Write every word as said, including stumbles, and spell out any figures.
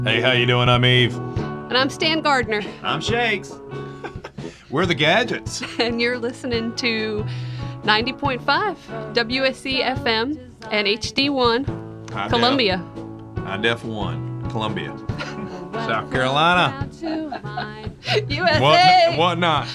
Hey, how you doing? I'm Eve. And I'm Stan Gardner. I'm Shakes. We're the Gadgets. And you're listening to ninety point five W S C F M and H D one, High Columbia. Def, High Def one, Columbia. South Carolina. U S A! What, what not?